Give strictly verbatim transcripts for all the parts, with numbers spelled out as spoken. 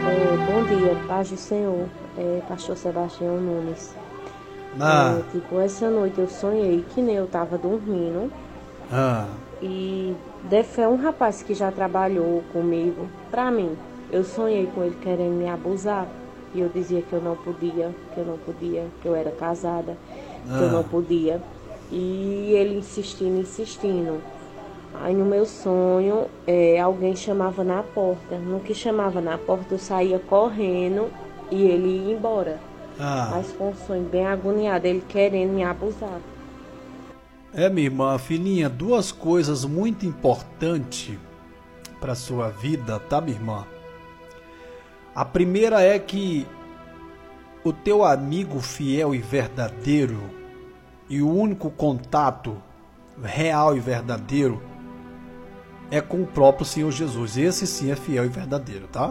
É, bom dia, paz do Senhor, é, pastor Sebastião Nunes. Ah. É, tipo, essa noite eu sonhei que nem eu tava dormindo. Ah. E deve é um rapaz que já trabalhou comigo, pra mim. Eu sonhei com ele querendo me abusar. E eu dizia que eu não podia, que eu não podia, que eu era casada, Ah. que eu não podia. E ele insistindo, insistindo. Aí no meu sonho, é, alguém chamava na porta. No que chamava na porta, eu saía correndo e ele ia embora. Ah. Mas com um sonho bem agoniado, ele querendo me abusar. É, minha irmã, filhinha, duas coisas muito importantes para sua vida, tá, minha irmã? A primeira é que o teu amigo fiel e verdadeiro e o único contato real e verdadeiro é com o próprio Senhor Jesus. Esse sim é fiel e verdadeiro, tá?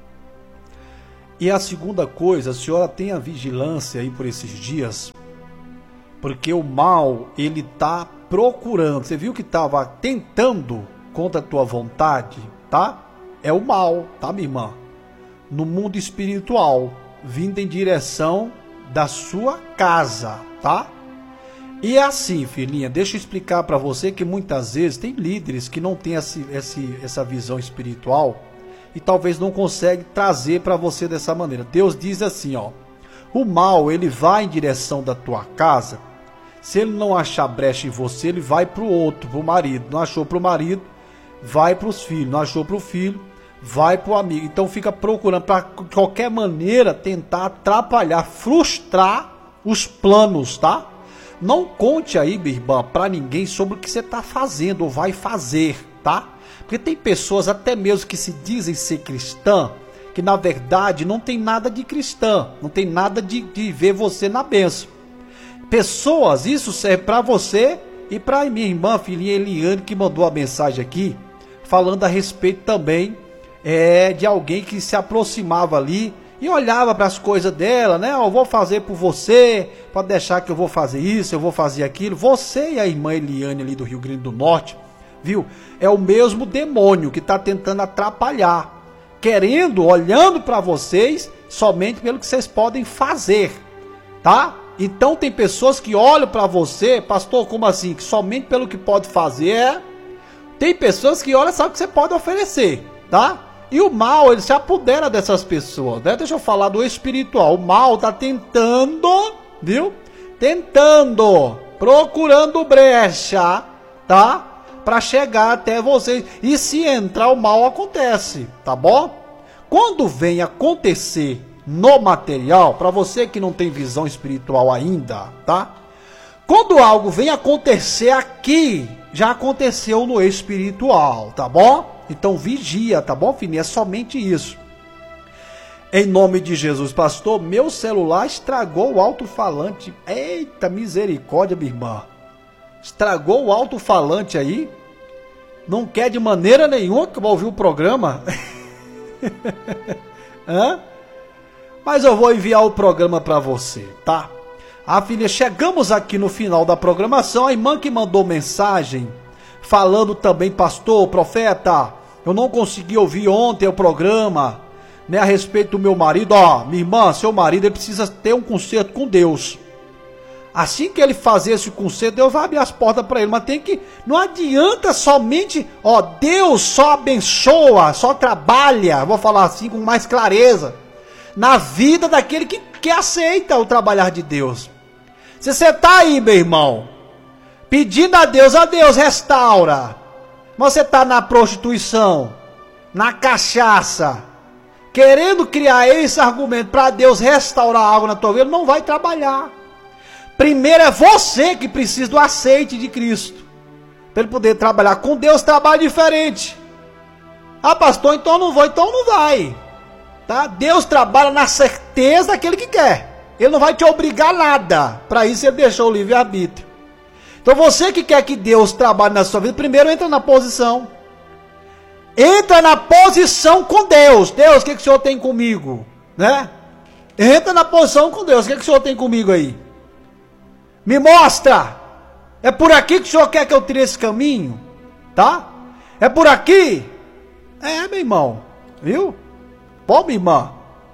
E a segunda coisa, a senhora tenha vigilância aí por esses dias, porque o mal, ele tá procurando. Você viu que estava tentando contra a tua vontade, tá? É o mal, tá, minha irmã? No mundo espiritual, vindo em direção da sua casa, tá? E é assim, filhinha, deixa eu explicar para você que muitas vezes tem líderes que não têm esse, esse, essa visão espiritual e talvez não consegue trazer para você dessa maneira. Deus diz assim, ó, o mal, ele vai em direção da tua casa. Se ele não achar brecha em você, ele vai para o outro, para o marido. Não achou para o marido, vai para os filhos. Não achou para o filho, vai para o amigo. Então fica procurando, para de qualquer maneira, tentar atrapalhar, frustrar os planos, tá? Não conte aí, minha irmã, para ninguém sobre o que você está fazendo ou vai fazer, tá? Porque tem pessoas até mesmo que se dizem ser cristã, que na verdade não tem nada de cristã, não tem nada de, de ver você na bênção. Pessoas, isso serve para você e para minha irmã, filhinha Eliane, que mandou a mensagem aqui, falando a respeito também é, de alguém que se aproximava ali e olhava para as coisas dela, né? Eu vou fazer por você, pode deixar que eu vou fazer isso, eu vou fazer aquilo. Você e a irmã Eliane ali do Rio Grande do Norte, viu? É o mesmo demônio que está tentando atrapalhar, querendo, olhando para vocês somente pelo que vocês podem fazer, tá? Então tem pessoas que olham para você, pastor, como assim? Que somente pelo que pode fazer, é? Tem pessoas que olham só o que você pode oferecer, tá? E o mal, ele se apodera dessas pessoas, né? Deixa eu falar do espiritual. O mal tá tentando, viu? Tentando, procurando brecha, tá? Para chegar até vocês. E se entrar, o mal acontece, tá bom? Quando vem acontecer no material, para você que não tem visão espiritual ainda, tá? Quando algo vem acontecer aqui, já aconteceu no espiritual, tá bom? Então vigia, tá bom, filhinha? É somente isso. Em nome de Jesus, pastor, meu celular estragou o alto-falante. Eita misericórdia, minha irmã. Estragou o alto-falante aí? Não quer de maneira nenhuma que eu vou ouvir o programa? Hã? Mas eu vou enviar o programa para você, tá? Ah, filha, chegamos aqui no final da programação. A irmã que mandou mensagem falando também, pastor, profeta, eu não consegui ouvir ontem o programa, né, a respeito do meu marido. Ó, minha irmã, seu marido, ele precisa ter um conserto com Deus. Assim que ele fazer esse conserto, Deus vai abrir as portas para ele. Mas tem que, não adianta somente, ó, Deus só abençoa, só trabalha, vou falar assim com mais clareza, na vida daquele que, que aceita o trabalhar de Deus. Se você está aí, meu irmão, pedindo a Deus, a Deus restaura, você está na prostituição, na cachaça, querendo criar esse argumento para Deus restaurar algo na tua vida, não vai trabalhar. Primeiro é você que precisa do aceite de Cristo, para ele poder trabalhar. Com Deus trabalha diferente. Ah, pastor, então não vou, então não vai. Tá? Deus trabalha na certeza daquele que quer. Ele não vai te obrigar a nada. Para isso ele deixou o livre-arbítrio. Então você que quer que Deus trabalhe na sua vida, primeiro entra na posição. Entra na posição com Deus. Deus, o que, que o Senhor tem comigo? Né? Entra na posição com Deus. O que, que o Senhor tem comigo aí? Me mostra. É por aqui que o Senhor quer que eu tire esse caminho? Tá? É por aqui? É, meu irmão. Viu? Bom, minha irmã,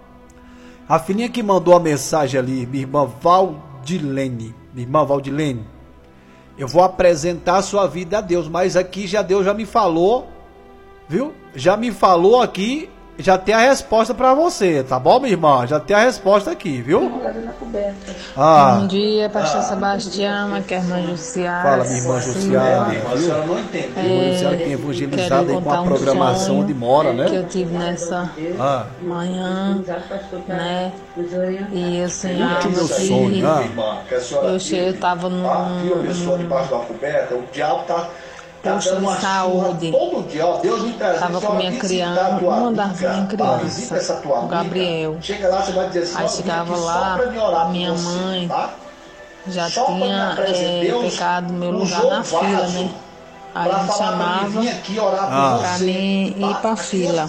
a filhinha que mandou a mensagem ali, minha irmã Valdilene, minha irmã Valdilene, eu vou apresentar a sua vida a Deus, mas aqui já Deus já me falou, viu? Já me falou aqui, já tem a resposta pra você, tá bom, minha irmã? Já tem a resposta aqui, viu? Ah. Bom dia, pastor ah. Sebastião, aqui é a irmã Jussiara. Fala, minha irmã Jussiara. A senhora não entende. É, irmã Jussiara que é evangelizada aí com a programação um onde mora, né? Que eu tive nessa ah. manhã, né? E assim, o meu sonho, ah. eu cheguei, eu tava num... Viu a pessoa debaixo da coberta? O diabo tá... Tá posto de saúde. Todo dia, ó, Deus me traz. Tava com minha criança, uma das minhas crianças, o Gabriel. Chega lá, você vai dizer assim, aí chegava lá, a minha mãe tá? já só tinha é, pecado no meu lugar na fila, né? Aí me chamava ah. pra mim ir pra fila.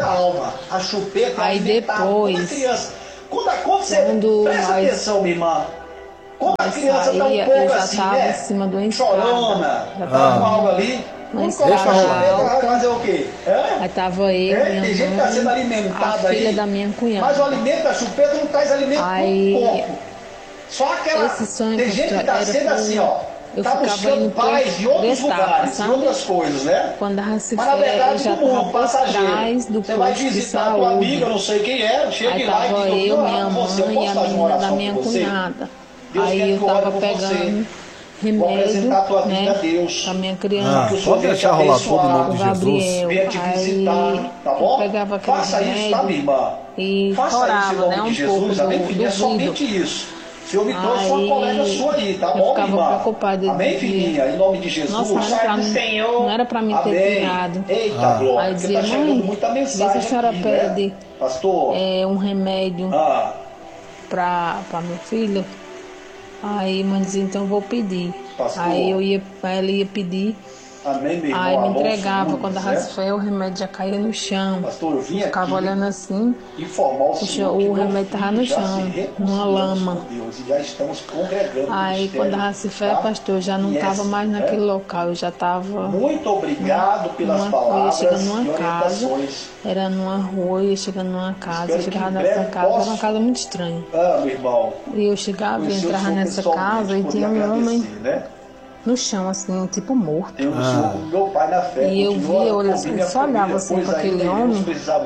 A chupeta, aí depois, quando, quando você quando presta nós, atenção, minha irmã. Quando a criança saía, tá um pouco eu já assim, tava né? em cima de uma escada. Chorona, já tava tava com algo ali. uma escada alta. Fazer o quê? É? Aí tava eu, é? minha Tem gente mãe, que tá sendo alimentada a filha aí, da minha cunhada. mas o alimento da chupeta não traz alimento aí, pro corpo. Só aquela... Esse sonho, tem gente que tá sendo assim, ó. Eu tá buscando paz de outros lugares, de outras coisas, né? Quando a se mas na verdade, eu já do mundo, tava passageiro. Do você vai visitar a tua amiga, eu não sei quem é, chega aí lá tava e eu, minha mãe e a menina da minha cunhada. Aí eu tava pegando remédio, né, pra minha criança. Ah, pode deixar rolar todo em nome de Gabriel. Jesus. Aí tá bom? eu pegava aquele Faça remédio isso, tá, minha irmã? E chorava, né, um pouco do, do é somente isso. Se eu me trouxe uma colega sua aí, tá bom, eu ficava irmã? preocupada. Amém, filhinha? Em nome de Jesus. Nossa, não era pra mim, Senhor. Não era pra mim ter Amém. tirado. Eita, ah. glória. Aí dizia, tá mãe, muita mensagem vê se a senhora aqui, pede, né? Pastor. É, um remédio ah. pra, pra meu filho. Aí mãe dizia, então eu vou pedir. Pastor. Aí eu ia, aí ela ia pedir. Amém, meu irmão. Aí me entregava, segundo, quando a fé, o remédio já caía no chão. Pastor, eu vim eu ficava aqui olhando assim, informar o, senhor o remédio estava no chão, numa lama. Deus, e já estamos congregando. Aí quando a fé, tá? pastor, eu já não estava mais naquele é? local, eu já estava. Muito obrigado pelas numa, palavras. Eu ia chegando numa casa, era numa rua, ia chegando numa casa, eu chegava nessa casa, posso... era uma casa muito estranha. Ah, meu irmão. E eu chegava e entrava nessa casa e tinha um homem. Né? No chão, assim, tipo morto. Eu ah. meu pai na fé, e eu via, eu só olhava assim para aquele homem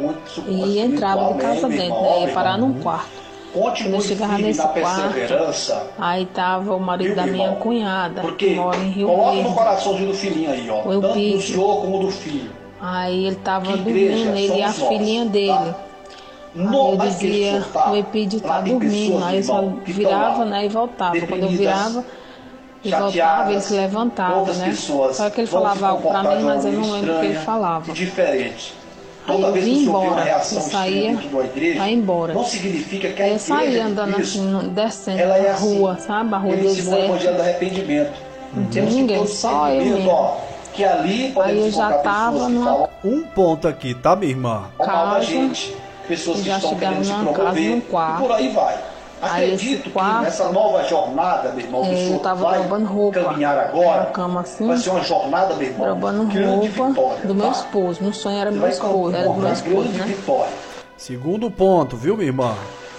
e entrava de casa dentro, né? Ia parar num quarto. Quando eu chegava nesse quarto, aí tava o marido da minha cunhada, que mora em Rio Verde. Coloca no coraçãozinho do filhinho aí, ó. Tanto do senhor como do filho. Aí ele tava dormindo, ele e a filhinha dele. Aí eu dizia, o Epídio tá dormindo. Aí eu só virava, né, e voltava. Quando eu virava e voltava, ele se levantava, né? Só que ele falava algo pra mim, mas eu não lembro o que ele falava. Diferente. Aí eu vim embora, eu saía pra ir embora. Não significa que a aí eu saía andando assim, descendo ela é a rua, assim. sabe? A rua ele deserta. Do arrependimento. Não tinha ninguém, só eu mesmo. Ó, que ali aí eu já tava numa... Um ponto aqui, tá, minha irmã? Casa, gente, pessoas que já estão chegava querendo numa se promover, casa, num quarto. E por aí vai. Aí Acredito esse quarto, que nessa nova jornada, meu irmão, que é, eu tava roubando roupa caminhar agora, na cama assim, vai ser uma jornada, meu irmão, roubando roupa vitória, do meu tá? esposo. No sonho era meu esposo, era do meu esposo, né? Vitória. Segundo ponto, viu, minha irmã?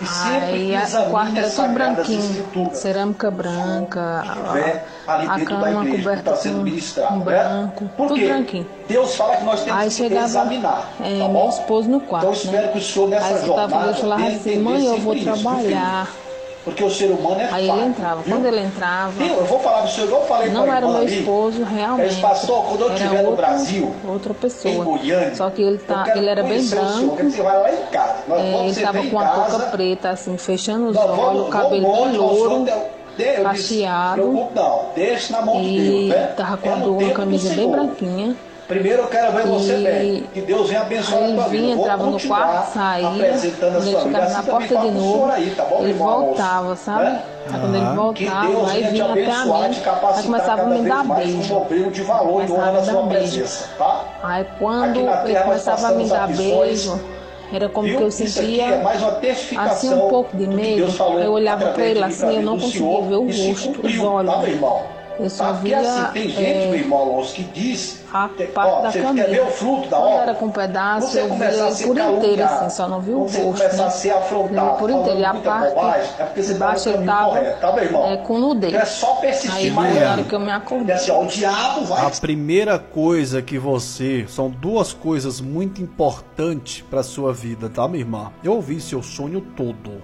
Aí a quarto era tudo branquinho, cerâmica branca, a, a cama coberta com, com branco, tudo branquinho. Deus fala que nós temos aí que chegava, examinar, é, tá meu esposo no quarto, então, eu espero né? que o senhor nessa aí eu tava, eu falava assim, mãe, eu vou trabalhar. Porque o ser humano é aí falho, ele entrava, viu? quando ele entrava, eu vou falar pro senhor, igual eu falei não era meu esposo realmente, ele passou, quando eu era estiver no outro, Brasil, outra pessoa, em Goiânia, só que ele, tá, ele era bem branco, você vai lá em casa. É, ele tava com a touca preta, assim, fechando os olhos, o cabelo bem louro, cacheado, não, deixa na mão de Deus, né? Tava com uma camisa bem branquinha. Primeiro eu quero ver você bem. Que Deus venha abençoar a tua vida. Ele entrava no quarto, saía, quando ele ficava na porta de novo, aí, tá bom, ele voltava, sabe? Né? Aí quando ele voltava, aí vinha até a mim, aí começava a me dar beijo. De valor começava a dar beijo. Tá? Aí quando ele começava a me dar beijo, era como Viu? que eu sentia é assim um pouco de medo. Eu olhava para ele assim, eu não conseguia ver o rosto, os olhos. Tá, Eu só Tá? Porque via assim, tem gente, é, meu irmão Alonso, que diz, a que, parte ó, da você quer camisa. ver o fruto da Quando obra? era com um pedaço, Você eu via começar a ele ser por inteiro, caluniado, assim, só não vi o quando você rosto, começar né? a ser Eu afrontado, via por inteiro, e a muita parte bobagem, é porque você de tá no baixo ele caminho tava correto, tá, meu irmão? é, com nudez. Então é só persistir Aí mais. foi na hora que eu me acordei. É assim, ó, o diabo vai... A primeira coisa que você... São duas coisas muito importantes para sua vida, tá, minha irmã? Eu ouvi seu sonho todo.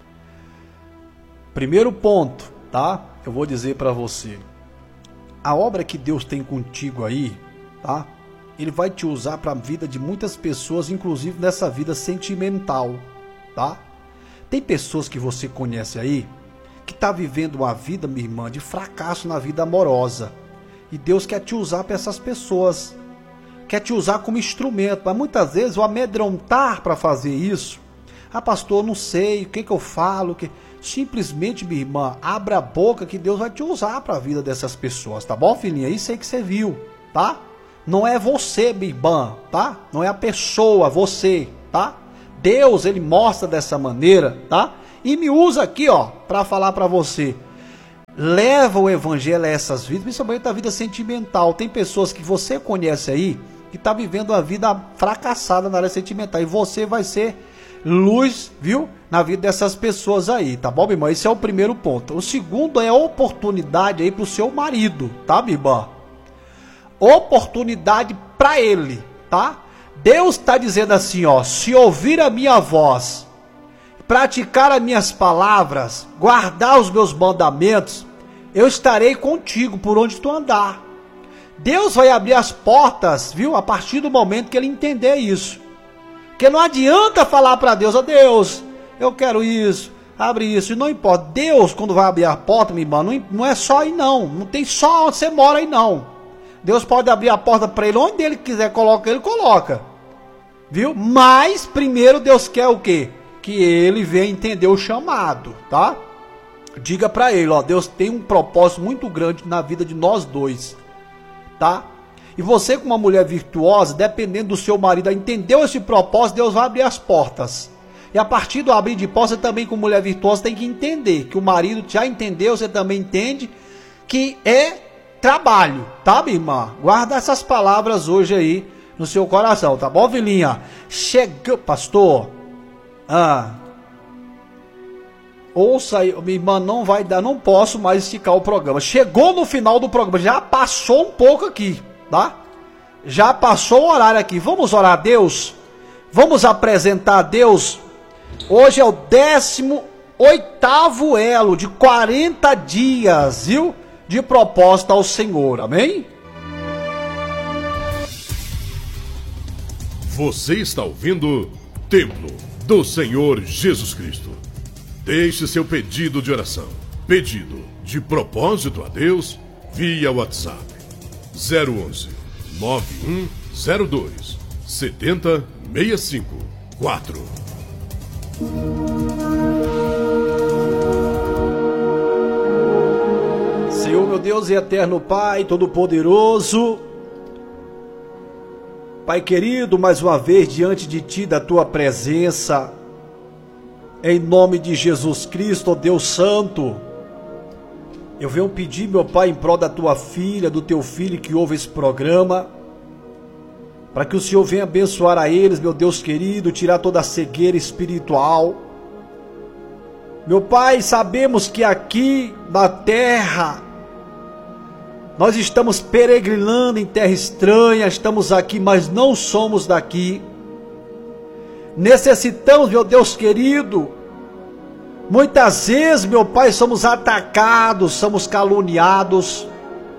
Primeiro ponto, tá? Eu vou dizer para você. A obra que Deus tem contigo aí, tá? Ele vai te usar para a vida de muitas pessoas, inclusive nessa vida sentimental, tá? Tem pessoas que você conhece aí que tá vivendo uma vida, minha irmã, de fracasso na vida amorosa. E Deus quer te usar para essas pessoas. Quer te usar como instrumento. Mas muitas vezes o amedrontar para fazer isso. Ah, pastor, não sei, o que que eu falo? Que... Simplesmente, minha irmã, abra a boca que Deus vai te usar para a vida dessas pessoas, tá bom, filhinha? Isso aí que você viu, tá? Não é você, minha irmã, tá? Não é a pessoa, você, tá? Deus, ele mostra dessa maneira, tá? E me usa aqui, ó, para falar para você. Leva o evangelho a essas vidas, principalmente a vida sentimental. Tem pessoas que você conhece aí que tá vivendo uma vida fracassada na área sentimental e você vai ser luz, viu? Na vida dessas pessoas aí, tá bom, minha irmã? Esse é o primeiro ponto. O segundo é a oportunidade aí pro seu marido, tá, minha irmã? Oportunidade para ele, tá? Deus tá dizendo assim, ó: se ouvir a minha voz, praticar as minhas palavras, guardar os meus mandamentos, eu estarei contigo por onde tu andar. Deus vai abrir as portas, viu? A partir do momento que ele entender isso. Porque não adianta falar para Deus, ó, Deus, eu quero isso, abre isso, e não importa. Deus, quando vai abrir a porta, minha irmã, não, não é só aí não, não tem só onde você mora aí não. Deus pode abrir a porta para ele, onde ele quiser coloca, ele coloca, viu? Mas primeiro Deus quer o quê? Que ele venha entender o chamado, tá? Diga para ele, ó, Deus tem um propósito muito grande na vida de nós dois, tá? E você, como uma mulher virtuosa, dependendo do seu marido, entendeu esse propósito, Deus vai abrir as portas. E a partir do abrir de portas, você também, como mulher virtuosa, tem que entender que o marido já entendeu, você também entende que é trabalho, tá, minha irmã? Guarda essas palavras hoje aí no seu coração, tá bom, filhinha? Chegou, pastor, ah, ouça aí, minha irmã, não vai dar, não posso mais esticar o programa. Chegou no final do programa, já passou um pouco aqui, tá? Já passou o horário aqui. Vamos orar a Deus? Vamos apresentar a Deus? Hoje é o décimo oitavo elo de quarenta dias, viu? De proposta ao Senhor, amém? Você está ouvindo Templo do Senhor Jesus Cristo. Deixe seu pedido de oração, pedido de propósito a Deus via WhatsApp zero onze, nove um zero dois, sete zero seis cinco quatro. Senhor, meu Deus e eterno Pai, Todo-Poderoso, Pai querido, mais uma vez diante de Ti, da Tua presença, em nome de Jesus Cristo, ó Deus Santo, eu venho pedir, meu Pai, em prol da Tua filha, do Teu filho que ouve esse programa, para que o Senhor venha abençoar a eles, meu Deus querido, tirar toda a cegueira espiritual. Meu Pai, sabemos que aqui na terra, nós estamos peregrinando em terra estranha, estamos aqui, mas não somos daqui. Necessitamos, meu Deus querido, muitas vezes, meu Pai, somos atacados, somos caluniados,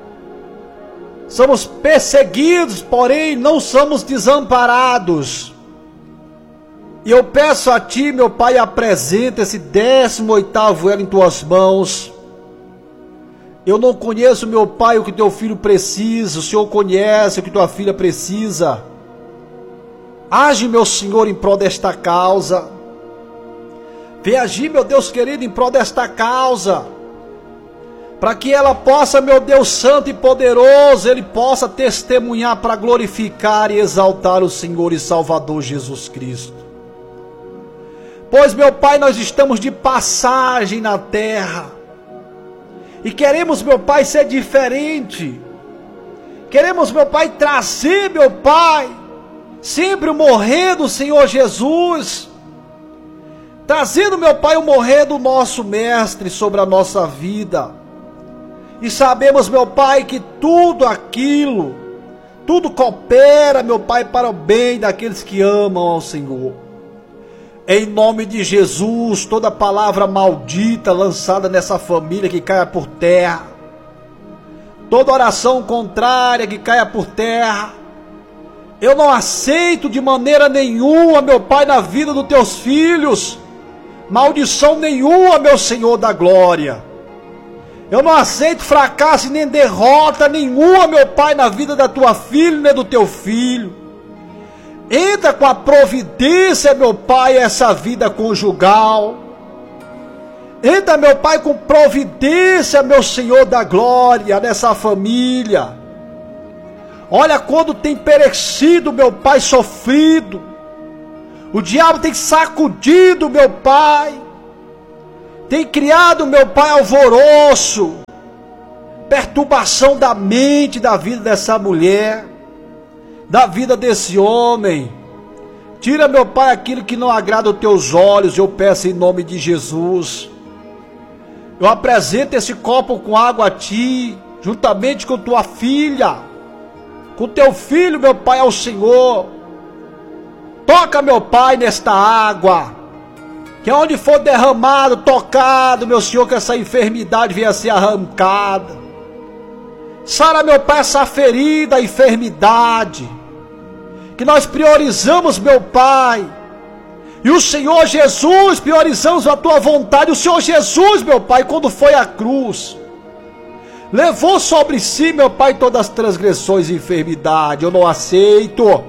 somos perseguidos, porém não somos desamparados. E eu peço a Ti, meu Pai, apresenta esse décimo oitavo elo em Tuas mãos. Eu não conheço, meu Pai, o que Teu filho precisa, o Senhor conhece o que Tua filha precisa. Age, meu Senhor, em prol desta causa. Vem agir, meu Deus querido, em prol desta causa, para que ela possa, meu Deus santo e poderoso, ele possa testemunhar para glorificar e exaltar o Senhor e Salvador Jesus Cristo. Pois, meu Pai, nós estamos de passagem na terra, E queremos, meu Pai, ser diferente. Queremos, meu Pai, trazer, meu Pai, sempre o morrer do Senhor Jesus. Trazendo, meu Pai, o morrer do nosso Mestre sobre a nossa vida. E sabemos, meu Pai, que tudo aquilo, tudo coopera, meu Pai, para o bem daqueles que amam ao Senhor. Em nome de Jesus, toda palavra maldita lançada nessa família que caia por terra. Toda oração contrária que caia por terra. Eu não aceito de maneira nenhuma, meu Pai, na vida dos teus filhos. Maldição nenhuma, meu Senhor da glória. Eu não aceito fracasso nem derrota nenhuma, meu Pai, na vida da tua filha nem do teu filho. Entra com a providência, meu Pai, essa vida conjugal. Entra, meu Pai, com providência, meu Senhor da glória, nessa família. Olha quando tem perecido, meu Pai, sofrido. O diabo tem sacudido, meu Pai. Tem criado, meu Pai, alvoroço. Perturbação da mente, da vida dessa mulher. Da vida desse homem. Tira, meu Pai, aquilo que não agrada os teus olhos. Eu peço em nome de Jesus. Eu apresento esse copo com água a ti, juntamente com tua filha, com teu filho, meu Pai, ao Senhor. Toca, meu Pai, nesta água, que onde for derramado, tocado, meu Senhor, que essa enfermidade venha a ser arrancada. Sara, meu Pai, essa ferida, enfermidade, que nós priorizamos, meu Pai, e o Senhor Jesus, priorizamos a tua vontade. O Senhor Jesus, meu Pai, quando foi à cruz, levou sobre si, meu Pai, todas as transgressões e enfermidade. Eu não aceito.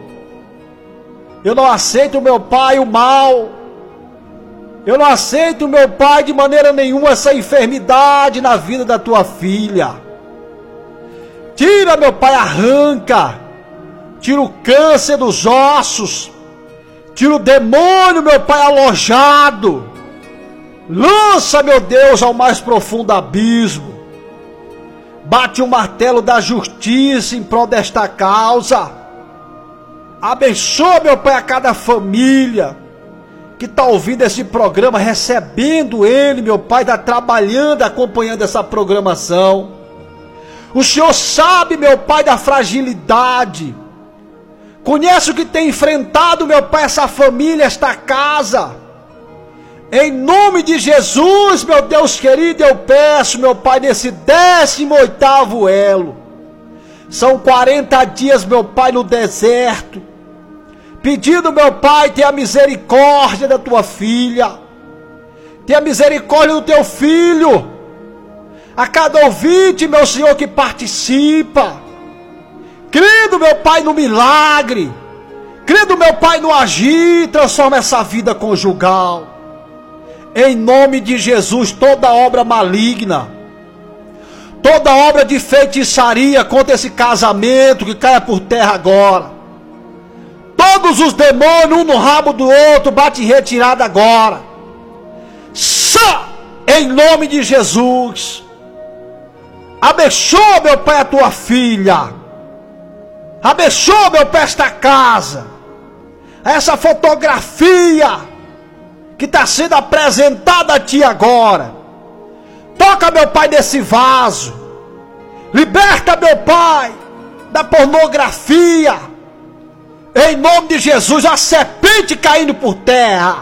Eu não aceito, meu Pai, o mal. Eu não aceito, meu Pai, de maneira nenhuma essa enfermidade na vida da tua filha. Tira, meu Pai, arranca. Tira o câncer dos ossos. Tira o demônio, meu Pai, alojado. Lança, meu Deus, ao mais profundo abismo. Bate o martelo da justiça em prol desta causa. Abençoa, meu Pai, a cada família que está ouvindo esse programa, recebendo ele, meu Pai, está trabalhando, acompanhando essa programação. O Senhor sabe, meu Pai, da fragilidade. Conhece o que tem enfrentado, meu Pai, essa família, esta casa. Em nome de Jesus, meu Deus querido, eu peço, meu Pai, nesse décimo oitavo elo. São quarenta dias, meu Pai, no deserto. Pedindo, meu Pai, tenha misericórdia da tua filha. Tenha misericórdia do teu filho. A cada ouvinte, meu Senhor, que participa. Crendo, meu Pai, no milagre. Crendo, meu Pai, no agir. Transforma essa vida conjugal. Em nome de Jesus, toda obra maligna, toda obra de feitiçaria contra esse casamento, que caia por terra agora. Todos os demônios, um no rabo do outro, bate em retirada agora. Só em nome de Jesus. Abençoa, meu Pai, a tua filha. Abençoa, meu Pai, esta casa. Essa fotografia que está sendo apresentada a ti agora. Toca, meu Pai, nesse vaso. Liberta, meu Pai, da pornografia. Em nome de Jesus, a serpente caindo por terra.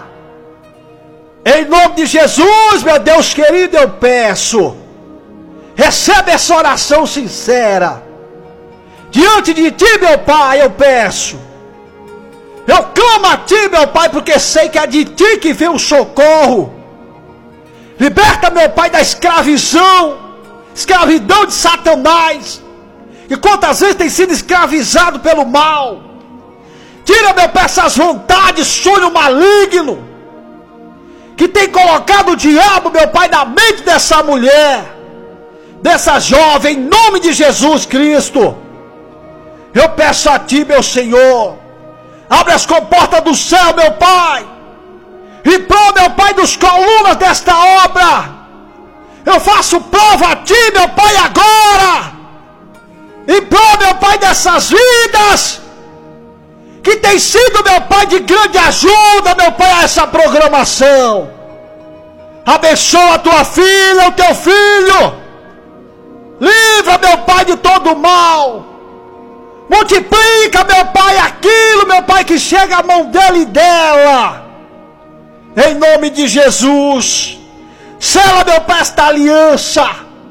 Em nome de Jesus, meu Deus querido, eu peço. Recebe essa oração sincera. Diante de ti, meu Pai, eu peço. Eu clamo a ti, meu Pai, porque sei que é de ti que vem o socorro. Liberta, meu Pai, da escravidão, escravidão de Satanás, e quantas vezes tem sido escravizado pelo mal. Tira, meu Pai, essas vontades, sonho maligno, que tem colocado o diabo, meu Pai, na mente dessa mulher, dessa jovem, em nome de Jesus Cristo. Eu peço a ti, meu Senhor, abre as comportas do céu, meu Pai, e prova, meu Pai, dos colunas desta obra. Eu faço prova a ti, meu Pai, agora. Em prol, meu Pai, dessas vidas que tem sido, meu Pai, de grande ajuda, meu Pai, a essa programação. Abençoa a tua filha, o teu filho. Livra, meu Pai, de todo mal. Multiplica, meu Pai, aquilo, meu Pai, que chega à mão dele e dela. Em nome de Jesus. Sela, meu Pai, esta aliança.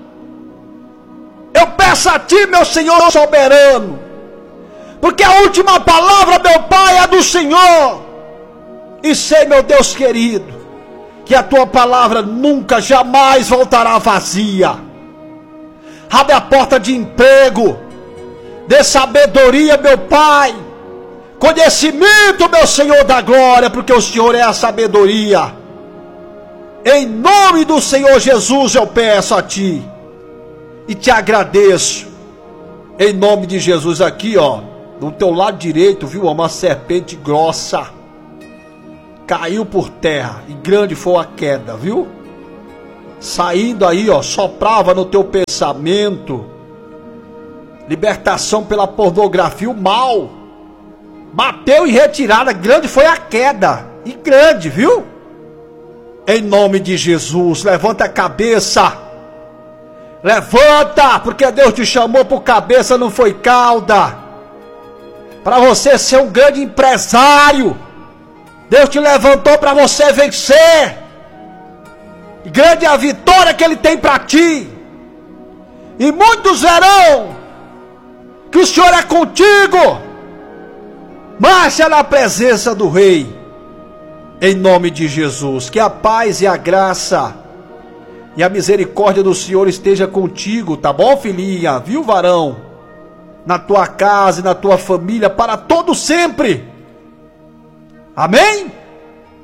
Eu peço a ti, meu Senhor soberano, porque a última palavra, meu Pai, é do Senhor. E sei, meu Deus querido, que a tua palavra nunca, jamais voltará vazia. Abre a porta de emprego, dê sabedoria, meu Pai, conhecimento, meu Senhor da glória, porque o Senhor é a sabedoria. Em nome do Senhor Jesus eu peço a ti e te agradeço. Em nome de Jesus, aqui ó, do teu lado direito, viu, uma serpente grossa caiu por terra e grande foi a queda, viu? Saindo aí, ó, soprava no teu pensamento. Libertação pela pornografia, o mal bateu em retirada, grande foi a queda, e grande, viu? Em nome de Jesus, levanta a cabeça. Levanta, porque Deus te chamou por cabeça, não foi cauda. Para você ser um grande empresário. Deus te levantou para você vencer. E grande é a vitória que Ele tem para ti. E muitos verão que o Senhor é contigo. Marcha na presença do Rei. Em nome de Jesus, que a paz e a graça e a misericórdia do Senhor esteja contigo, tá bom, filhinha? Viu, varão? Na tua casa e na tua família, para todo sempre. Amém?